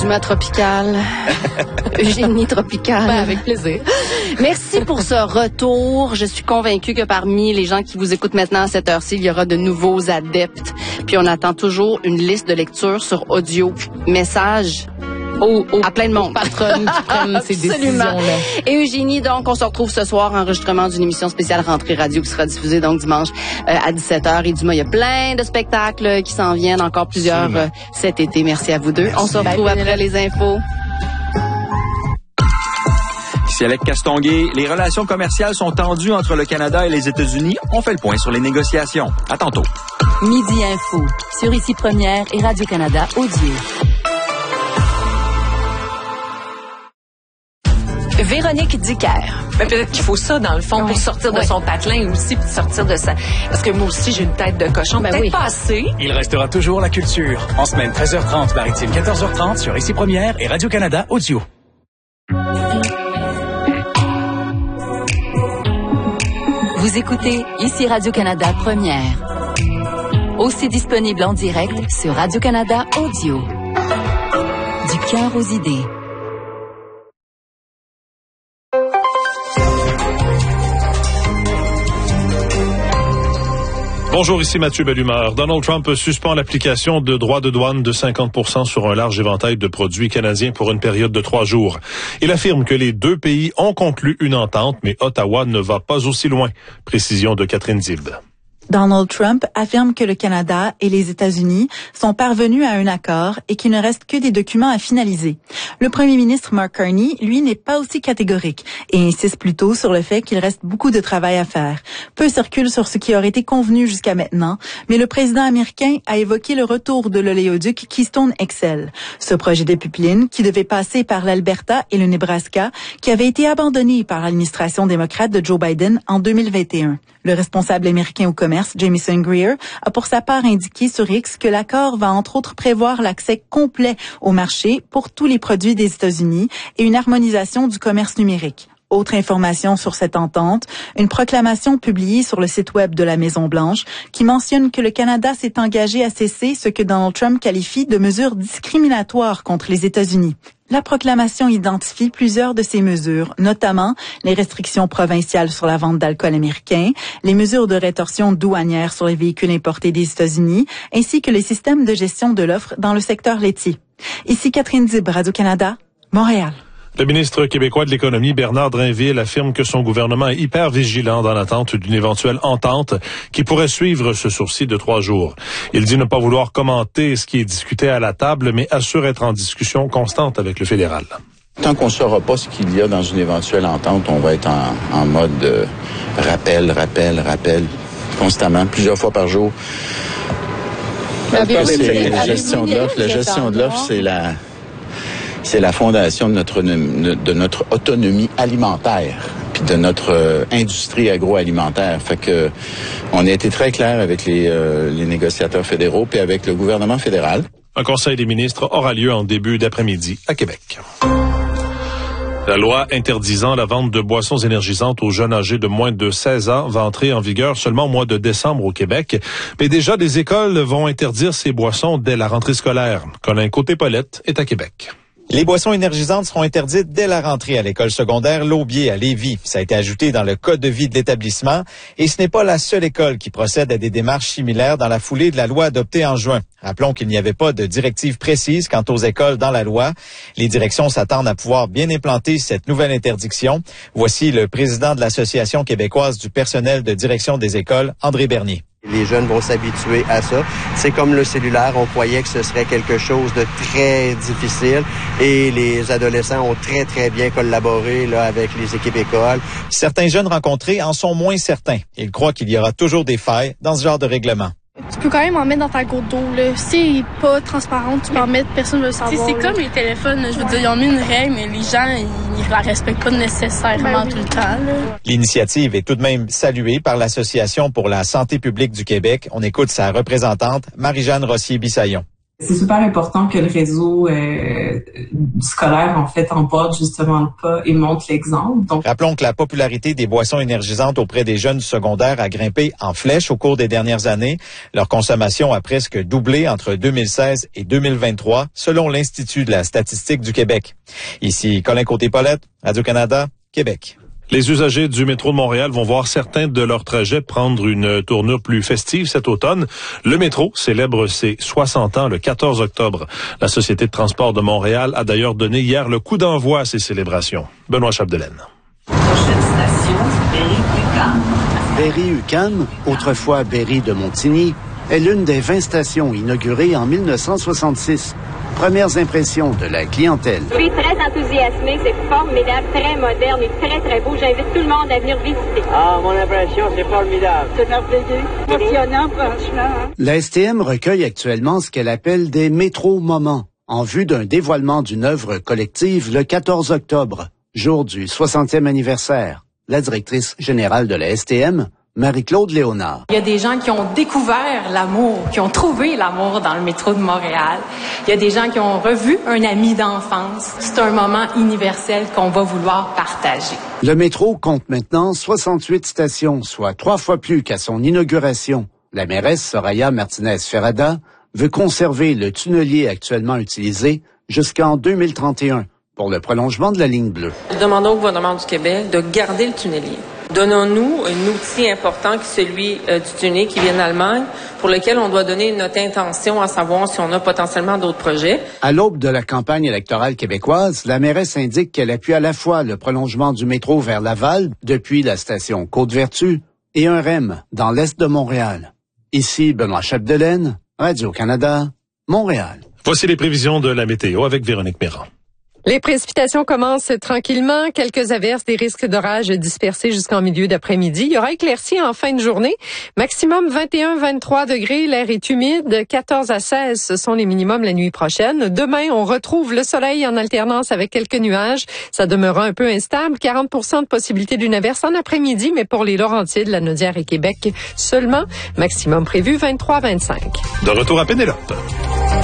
Dumas tropical. Eugénie tropicale. Ben, avec plaisir. Merci pour ce retour. Je suis convaincue que parmi les gens qui vous écoutent maintenant à cette heure-ci, il y aura de nouveaux adeptes. Puis on attend toujours une liste de lecture sur audio. Message à plein de monde. Patronne qui prennent ces décisions-là. Et Eugénie, donc, on se retrouve ce soir, enregistrement d'une émission spéciale Rentrée Radio qui sera diffusée donc dimanche à 17h. Et Dumas, il y a plein de spectacles qui s'en viennent, encore plusieurs cet été. Merci à vous deux. Merci. On se retrouve après les infos. Ici Alec Castonguay. Les relations commerciales sont tendues entre le Canada et les États-Unis. On fait le point sur les négociations. À tantôt. Midi Info, sur Ici Première et Radio-Canada Audio. Véronique Dicker. Ben, peut-être qu'il faut ça, dans le fond, pour sortir de son patelin aussi, puis sortir de ça. Parce que moi aussi, j'ai une tête de cochon. Peut-être pas assez. Il restera toujours la culture. En semaine 13h30, maritime 14h30 sur Ici Première et Radio-Canada Audio. Vous écoutez Ici Radio-Canada Première. Aussi disponible en direct sur Radio-Canada Audio. Du cœur aux idées. Bonjour, ici Mathieu Bellumeur. Donald Trump suspend l'application de droits de douane de 50% sur un large éventail de produits canadiens pour une période de 3 jours. Il affirme que les deux pays ont conclu une entente, mais Ottawa ne va pas aussi loin. Précision de Catherine Dib. Donald Trump affirme que le Canada et les États-Unis sont parvenus à un accord et qu'il ne reste que des documents à finaliser. Le premier ministre Mark Carney, lui, n'est pas aussi catégorique et insiste plutôt sur le fait qu'il reste beaucoup de travail à faire. Peu circule sur ce qui aurait été convenu jusqu'à maintenant, mais le président américain a évoqué le retour de l'oléoduc Keystone XL. Ce projet de pipeline, qui devait passer par l'Alberta et le Nebraska, qui avait été abandonné par l'administration démocrate de Joe Biden en 2021. Le responsable américain au commerce, Jamieson Greer, a pour sa part indiqué sur X que l'accord va entre autres prévoir l'accès complet au marché pour tous les produits des États-Unis et une harmonisation du commerce numérique. Autre information sur cette entente, une proclamation publiée sur le site web de la Maison-Blanche qui mentionne que le Canada s'est engagé à cesser ce que Donald Trump qualifie de mesures discriminatoires contre les États-Unis. La proclamation identifie plusieurs de ces mesures, notamment les restrictions provinciales sur la vente d'alcool américain, les mesures de rétorsion douanière sur les véhicules importés des États-Unis, ainsi que les systèmes de gestion de l'offre dans le secteur laitier. Ici Catherine Dib, Radio-Canada, Montréal. Le ministre québécois de l'Économie, Bernard Drinville, affirme que son gouvernement est hyper vigilant dans l'attente d'une éventuelle entente qui pourrait suivre ce sursis de 3 jours. Il dit ne pas vouloir commenter ce qui est discuté à la table, mais assure être en discussion constante avec le fédéral. Tant qu'on ne saura pas ce qu'il y a dans une éventuelle entente, on va être en mode rappel, constamment, plusieurs fois par jour. La gestion de l'offre, c'est la fondation de notre autonomie alimentaire, puis de notre industrie agroalimentaire. Fait que on a été très clair avec les négociateurs fédéraux puis avec le gouvernement fédéral. Un conseil des ministres aura lieu en début d'après-midi à Québec. La loi interdisant la vente de boissons énergisantes aux jeunes âgés de moins de 16 ans va entrer en vigueur seulement au mois de décembre au Québec. Mais déjà, des écoles vont interdire ces boissons dès la rentrée scolaire. Colin Côté-Paulette est à Québec. Les boissons énergisantes seront interdites dès la rentrée à l'école secondaire L'Aubier à Lévis. Ça a été ajouté dans le code de vie de l'établissement et ce n'est pas la seule école qui procède à des démarches similaires dans la foulée de la loi adoptée en juin. Rappelons qu'il n'y avait pas de directive précise quant aux écoles dans la loi. Les directions s'attendent à pouvoir bien implanter cette nouvelle interdiction. Voici le président de l'Association québécoise du personnel de direction des écoles, André Bernier. Les jeunes vont s'habituer à ça. C'est comme le cellulaire, on croyait que ce serait quelque chose de très difficile et les adolescents ont très, très bien collaboré là, avec les équipes écoles. Certains jeunes rencontrés en sont moins certains. Ils croient qu'il y aura toujours des failles dans ce genre de règlement. Tu peux quand même en mettre dans ta gourde d'eau. Si elle n'est pas transparente, tu peux en mettre, personne ne veut le savoir. C'est comme les téléphones. Je veux dire, ils ont mis une règle, mais les gens, ils la respectent pas nécessairement tout le temps. Là. L'initiative est tout de même saluée par l'Association pour la santé publique du Québec. On écoute sa représentante, Marie-Jeanne Rossier-Bissaillon. C'est super important que le réseau scolaire, en fait, emporte justement le pas et montre l'exemple. Donc, rappelons que la popularité des boissons énergisantes auprès des jeunes du secondaire a grimpé en flèche au cours des dernières années. Leur consommation a presque doublé entre 2016 et 2023, selon l'Institut de la statistique du Québec. Ici Colin Côté-Paulette, Radio-Canada, Québec. Les usagers du métro de Montréal vont voir certains de leurs trajets prendre une tournure plus festive cet automne. Le métro célèbre ses 60 ans le 14 octobre. La Société de transport de Montréal a d'ailleurs donné hier le coup d'envoi à ces célébrations. Benoît Chapdelaine. Prochaine station, Berry-UQAM. Berry-UQAM, autrefois Berry de Montigny, est l'une des 20 stations inaugurées en 1966. Premières impressions de la clientèle. Je suis très enthousiasmée, c'est formidable, très moderne et très, très beau. J'invite tout le monde à venir visiter. Ah, mon impression, c'est formidable. C'est un plaisir. Impressionnant, franchement. La STM recueille actuellement ce qu'elle appelle des métro-moments, en vue d'un dévoilement d'une œuvre collective le 14 octobre, jour du 60e anniversaire. La directrice générale de la STM, Marie-Claude Léonard. Il y a des gens qui ont découvert l'amour, qui ont trouvé l'amour dans le métro de Montréal. Il y a des gens qui ont revu un ami d'enfance. C'est un moment universel qu'on va vouloir partager. Le métro compte maintenant 68 stations, soit 3 fois plus qu'à son inauguration. La mairesse Soraya Martinez-Ferrada veut conserver le tunnelier actuellement utilisé jusqu'en 2031 pour le prolongement de la ligne bleue. Nous demandons au gouvernement du Québec de garder le tunnelier. Donnons-nous un outil important qui est celui du tunnelier qui vient d'Allemagne, pour lequel on doit donner notre intention à savoir si on a potentiellement d'autres projets. À l'aube de la campagne électorale québécoise, la mairesse indique qu'elle appuie à la fois le prolongement du métro vers Laval, depuis la station Côte-Vertu, et un REM dans l'est de Montréal. Ici Benoît Chapdelaine, Radio-Canada, Montréal. Voici les prévisions de la météo avec Véronique Méran. Les précipitations commencent tranquillement. Quelques averses, des risques d'orage dispersés jusqu'en milieu d'après-midi. Il y aura éclaircies en fin de journée. Maximum 21-23 degrés. L'air est humide. 14 à 16, ce sont les minimums la nuit prochaine. Demain, on retrouve le soleil en alternance avec quelques nuages. Ça demeurera un peu instable. 40% de possibilité d'une averse en après-midi, mais pour les Laurentides, la Naudière et Québec seulement. Maximum prévu 23-25. De retour à Pénélope.